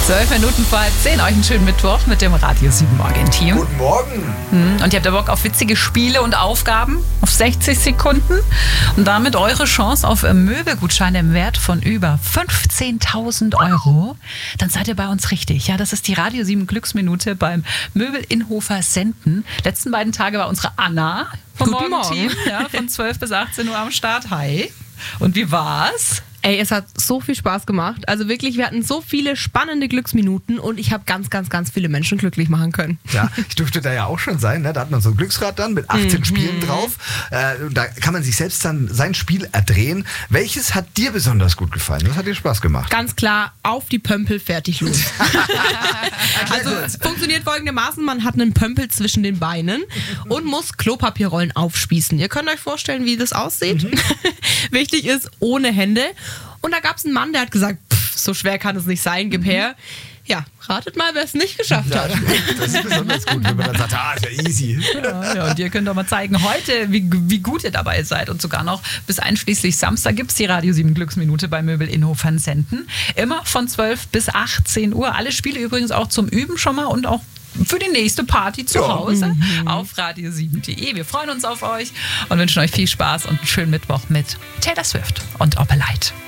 12 Minuten vor 9:30, euch einen schönen Mittwoch mit dem Radio 7 Morgen-Team. Guten Morgen. Und ihr habt ja Bock auf witzige Spiele und Aufgaben auf 60 Sekunden und damit eure Chance auf Möbelgutscheine im Wert von über 15.000 €. Dann seid ihr bei uns richtig. Ja, das ist die Radio 7 Glücksminute beim Möbel Inhofer Senden. Letzten beiden Tage war unsere Anna vom Guten Morgen-Team, ja, von 12 bis 18 Uhr am Start. Hi. Und wie war's? Ey, es hat so viel Spaß gemacht. Also wirklich, wir hatten so viele spannende Glücksminuten und ich habe ganz viele Menschen glücklich machen können. Ja, ich durfte da ja auch schon sein. Ne? Da hat man so ein Glücksrad dann mit 18 Spielen drauf. Da kann man sich selbst dann sein Spiel erdrehen. Welches hat dir besonders gut gefallen? Was hat dir Spaß gemacht? Ganz klar, auf die Pömpel, fertig, los. Also es funktioniert folgendermaßen, man hat einen Pömpel zwischen den Beinen und muss Klopapierrollen aufspießen. Ihr könnt euch vorstellen, wie das aussieht. Wichtig ist, ohne Hände. Und da gab es einen Mann, der hat gesagt, so schwer kann es nicht sein, gib her. Ja, ratet mal, wer es nicht geschafft hat. Das ist besonders gut, wenn man dann sagt, ist ja easy. Ja, und ihr könnt doch mal zeigen heute, wie gut ihr dabei seid. Und sogar noch bis einschließlich Samstag gibt es die Radio 7 Glücksminute bei Möbel Inhofer Senden. Immer von 12 bis 18 Uhr. Alle Spiele übrigens auch zum Üben schon mal und auch für die nächste Party zu Hause auf radio7.de. Wir freuen uns auf euch und wünschen euch viel Spaß und einen schönen Mittwoch mit Taylor Swift und Opelite.